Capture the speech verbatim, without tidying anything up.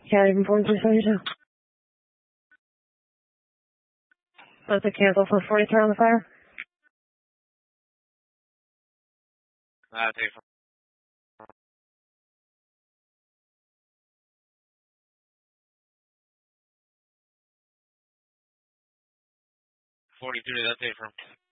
County from forty-three seventy-two. Let's cancel for forty-three on the fire. Uh, take from forty-three, that's it from